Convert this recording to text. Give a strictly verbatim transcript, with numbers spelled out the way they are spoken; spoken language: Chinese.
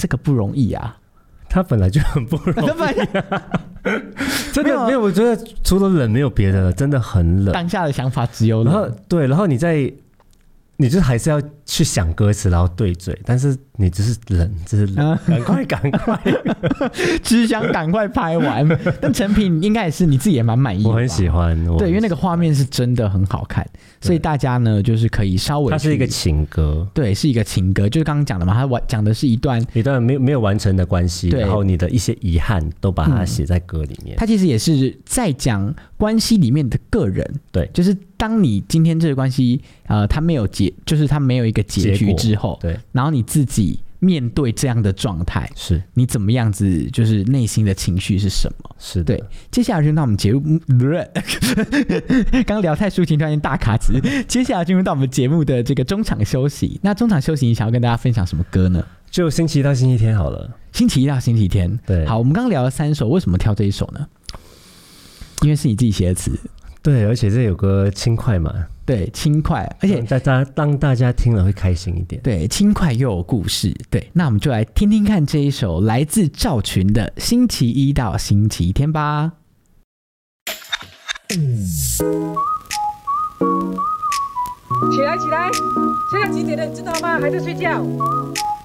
这个不容易啊。 他本来就很不容易、啊，真的没有。我觉得除了冷没有别的了，真的很冷。 当下的想法只有冷。 然后对，然后你在，你就还是要去想歌词，然后对嘴，但是你只是冷，只是冷，赶快赶快， 只想赶快拍完。但成品应该也是你自己也蛮满意的吧？ 我很喜欢， 对，因为那个画面是真的很好看，所以大家呢就是可以稍微， 它是一个情歌， 对，是一个情歌，就是刚刚讲的嘛，它讲的是一段一段没有没有完成的关系，然后你的一些遗憾都把它写在歌里面。嗯、 它其实也是在讲关系里面的个人， 对， 就是当你今天这个关系，呃，它没有结，就是它没有一个结局之后， 对， 然后你自己面对这样的状态， 是你怎么样子，就是内心的情绪是什么？ 是的。 对，接下来就到我们节目，刚刚聊太抒情，突然间大卡词。接下来进入到我们节目的这个中场休息。那中场休息，你想要跟大家分享什么歌呢？ 就星期一到星期天好了。 星期一到星期天，对。好，我们刚刚聊了三首，为什么挑这一首呢？因为是你自己写的词。 对，而且这有个轻快嘛， 对，轻快，而且大家当大家听了会开心一点， 对，轻快又有故事，对，那我们就来听听看这一首来自赵群的《星期一到星期天》吧。 起来起来，现在几点了你知道吗？还在睡觉。